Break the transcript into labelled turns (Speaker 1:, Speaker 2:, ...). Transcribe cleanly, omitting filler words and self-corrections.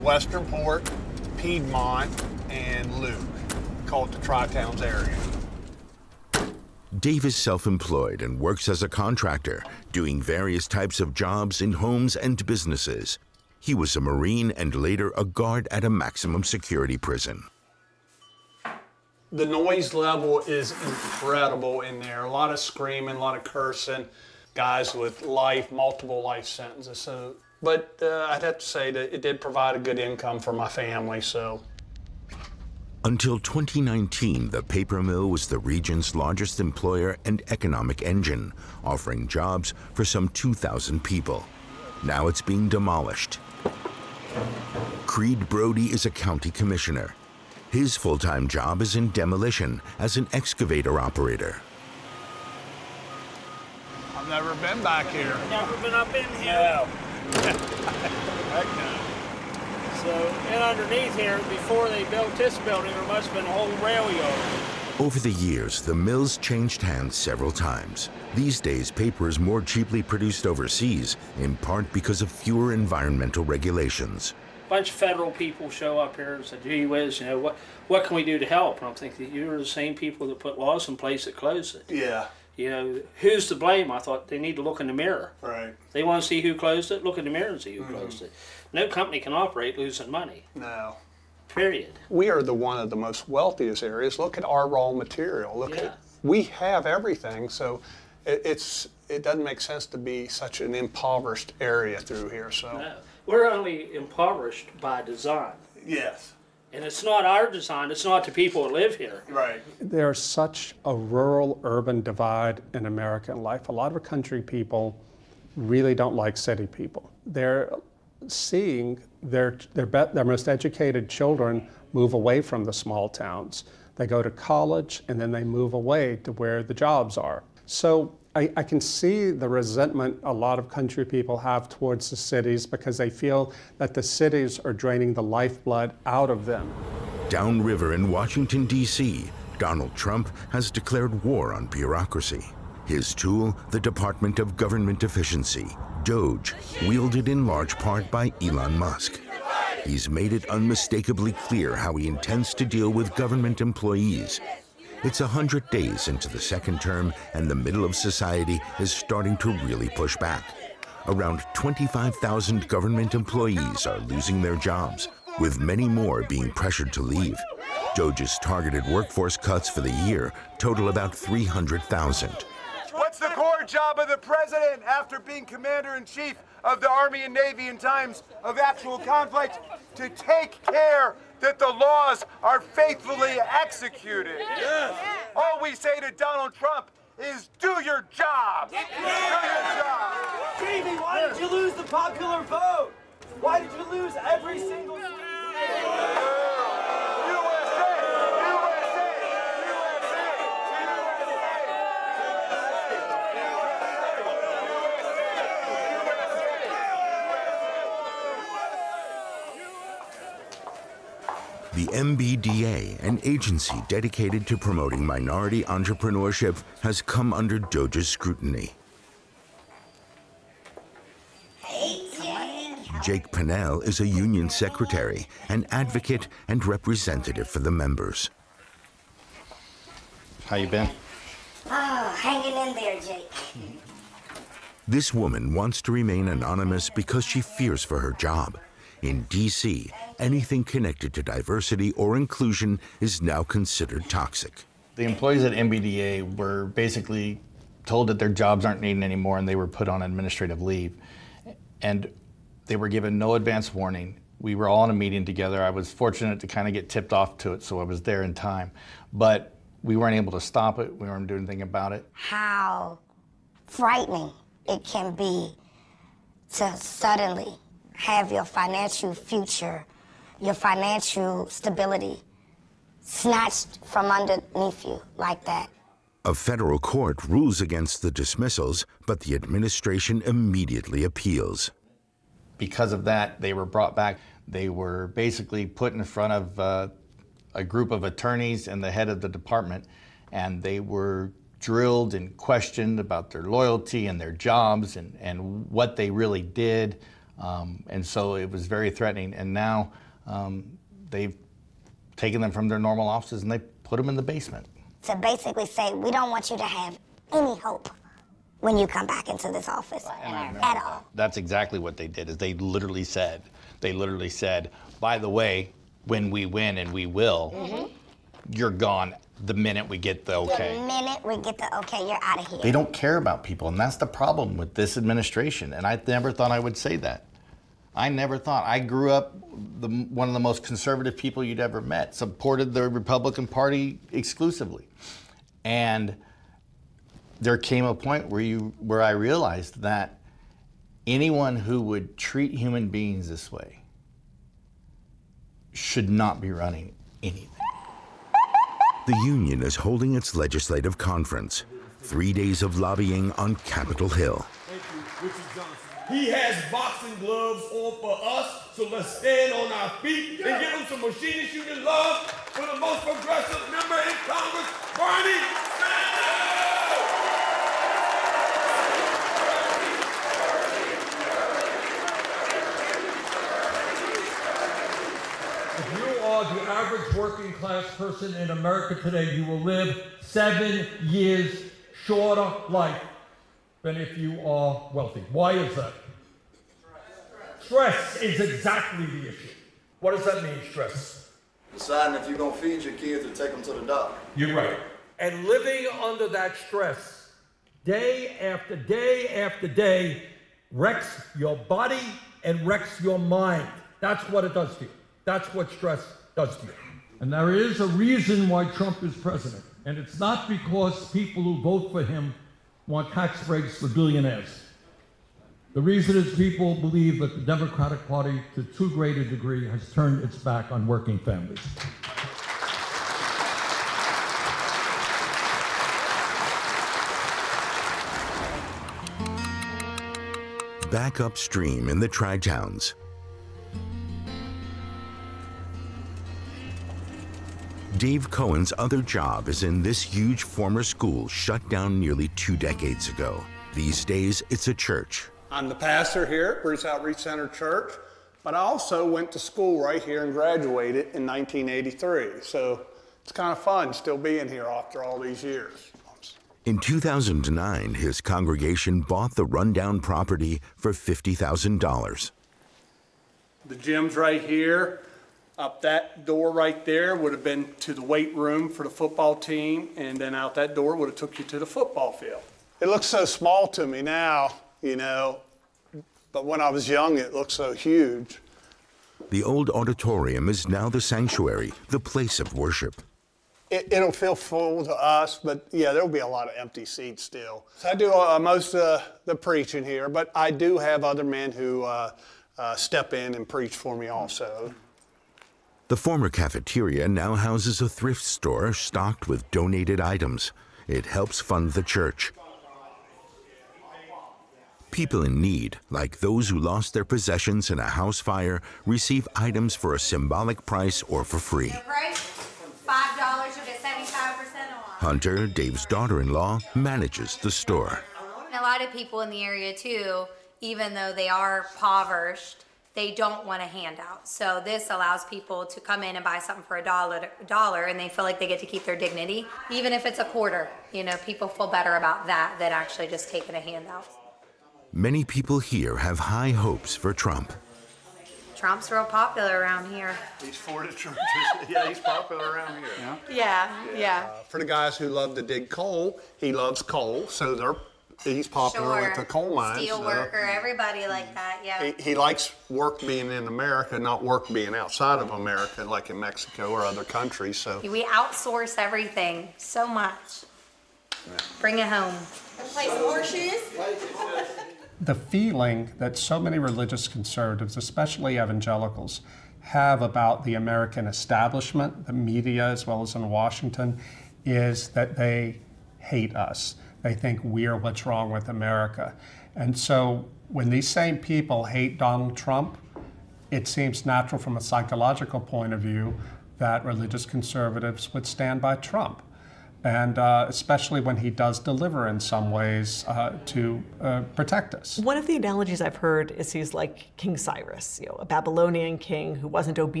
Speaker 1: Westernport, Piedmont, and Luke. Call it the Tri-Towns area.
Speaker 2: Dave is self-employed and works as a contractor, doing various types of jobs in homes and businesses. He was a Marine and later a guard at a maximum security prison.
Speaker 1: The noise level is incredible in there. A lot of screaming, a lot of cursing, guys with multiple life sentences. But I'd have to say that it did provide a good income for my family, so.
Speaker 2: Until 2019, the paper mill was the region's largest employer and economic engine, offering jobs for some 2,000 people. Now it's being demolished. Creed Brody is a county commissioner. His full-time job is in demolition as an excavator operator.
Speaker 1: I've never been back here.
Speaker 3: Never been up in here.
Speaker 1: No. Heck no.
Speaker 3: So, and underneath here, before they built this building, there must have been a whole rail yard.
Speaker 2: Over the years, the mills changed hands several times. These days, paper is more cheaply produced overseas, in part because of fewer environmental regulations.
Speaker 3: A bunch of federal people show up here and say, gee whiz, you know, what can we do to help? And I'm thinking, you're the same people that put laws in place that close it.
Speaker 1: Yeah.
Speaker 3: You know, who's to blame? I thought they need to look in the mirror.
Speaker 1: Right.
Speaker 3: They want to see who closed it, look in the mirror and see who closed it. No company can operate losing money.
Speaker 1: No.
Speaker 3: Period.
Speaker 1: We are one of the most wealthiest areas. Look at our raw material. We have everything, so it doesn't make sense to be such an impoverished area through here. So
Speaker 3: No. We're only impoverished by design.
Speaker 1: yes.
Speaker 3: And it's not our design, it's not the people that live here.
Speaker 1: Right.
Speaker 4: There's such a rural-urban divide in American life. A lot of our country people really don't like city people. They're seeing their most educated children move away from the small towns. They go to college and then they move away to where the jobs are. So I can see the resentment a lot of country people have towards the cities because they feel that the cities are draining the lifeblood out of them.
Speaker 2: Downriver in Washington, D.C., Donald Trump has declared war on bureaucracy. His tool, the Department of Government Efficiency, DOGE, wielded in large part by Elon Musk. He's made it unmistakably clear how he intends to deal with government employees. It's 100 days into the second term, and the middle of society is starting to really push back. Around 25,000 government employees are losing their jobs, with many more being pressured to leave. DOGE's targeted workforce cuts for the year total about 300,000.
Speaker 5: What's the core job of the president after being commander-in-chief of the Army and Navy in times of actual conflict? To take care that the laws are faithfully executed. Yes. All we say to Donald Trump is do your job. Do your job.
Speaker 6: Davey, why did you lose the popular vote? Why did you lose every single state?
Speaker 2: The MBDA, an agency dedicated to promoting minority entrepreneurship, has come under DOGE's scrutiny. Jake Pinnell is a union secretary, an advocate and representative for the members.
Speaker 7: How you been?
Speaker 8: Oh, hanging in there, Jake.
Speaker 2: This woman wants to remain anonymous because she fears for her job. In D.C., anything connected to diversity or inclusion is now considered toxic.
Speaker 7: The employees at MBDA were basically told that their jobs aren't needed anymore and they were put on administrative leave. And they were given no advance warning. We were all in a meeting together. I was fortunate to kind of get tipped off to it, so I was there in time. But we weren't able to stop it. We weren't doing anything about it.
Speaker 8: How frightening it can be to suddenly have your financial future, your financial stability snatched from underneath you like that.
Speaker 2: A federal court rules against the dismissals, but the administration immediately appeals.
Speaker 7: Because of that, they were brought back. They were basically put in front of a group of attorneys and the head of the department, and they were drilled and questioned about their loyalty and their jobs and what they really did. And so it was very threatening. And now they've taken them from their normal offices and they put them in the basement.
Speaker 8: To basically say, we don't want you to have any hope when you come back into this office at all.
Speaker 7: That's exactly what they did, is they literally said, by the way, when we win, and we will, you're gone the minute we get the okay.
Speaker 8: The minute we get the okay, you're out of here.
Speaker 7: They don't care about people, and that's the problem with this administration, and I never thought I would say that. I never thought. I grew up one of the most conservative people you'd ever met, supported the Republican Party exclusively. And there came a point where I realized that anyone who would treat human beings this way should not be running anything.
Speaker 2: The union is holding its legislative conference. 3 days of lobbying on Capitol Hill.
Speaker 9: Thank you, Richard Johnson. He has boxing gloves on for us, so let's stand on our feet and give him some Machinists Union love for the most progressive member in Congress, Bernie Sanders! If you are the average working class person in America today, you will live 7 years shorter life than if you are wealthy. Why is that? Stress is exactly the issue. What does that mean, stress?
Speaker 10: Deciding if you're going to feed your kids or take them to the doctor.
Speaker 9: You're right. And living under that stress, day after day after day, wrecks your body and wrecks your mind. That's what it does to you. That's what stress does to you. And there is a reason why Trump is president. And it's not because people who vote for him want tax breaks for billionaires. The reason is people believe that the Democratic Party, to too great a degree, has turned its back on working families.
Speaker 2: Back upstream in the Tri-Towns. Dave Cohen's other job is in this huge former school shut down nearly 2 decades ago. These days, it's a church.
Speaker 1: I'm the pastor here at Bruce Outreach Center Church, but I also went to school right here and graduated in 1983. So it's kind of fun still being here after all these years.
Speaker 2: In 2009, his congregation bought the rundown property for $50,000.
Speaker 1: The gym's right here. Up that door right there would have been to the weight room for the football team, and then out that door would have took you to the football field. It looks so small to me now, you know, but when I was young, it looked so huge.
Speaker 2: The old auditorium is now the sanctuary, the place of worship.
Speaker 1: It'll feel full to us, but yeah, there'll be a lot of empty seats still. So I do most of the preaching here, but I do have other men who step in and preach for me also.
Speaker 2: The former cafeteria now houses a thrift store stocked with donated items. It helps fund the church. People in need, like those who lost their possessions in a house fire, receive items for a symbolic price or for free.
Speaker 11: $5, you'll get 75% off.
Speaker 2: Hunter, Dave's daughter-in-law, manages the store.
Speaker 11: A lot of people in the area too, even though they are impoverished, they don't want a handout. So this allows people to come in and buy something for $1, and they feel like they get to keep their dignity. Even if it's a quarter, you know, people feel better about that than actually just taking a handout.
Speaker 2: Many people here have high hopes for Trump.
Speaker 11: Trump's real popular around here.
Speaker 1: He's for the churches. Yeah, he's popular around here.
Speaker 11: Yeah.
Speaker 1: For the guys who love to dig coal, he loves coal, so he's popular with the coal mines.
Speaker 11: Steel worker, everybody like that, yeah.
Speaker 1: He likes work being in America, not work being outside of America, like in Mexico or other countries. So
Speaker 11: we outsource everything so much. Yeah. Bring it home. Play some horseshoes.
Speaker 4: The feeling that so many religious conservatives, especially evangelicals, have about the American establishment, the media as well as in Washington, is that they hate us. They think we're what's wrong with America. And so when these same people hate Donald Trump, it seems natural from a psychological point of view that religious conservatives would stand by Trump. and especially when he does deliver in some ways to protect us.
Speaker 12: One of the analogies I've heard is he's like King Cyrus, a Babylonian king who wasn't obedient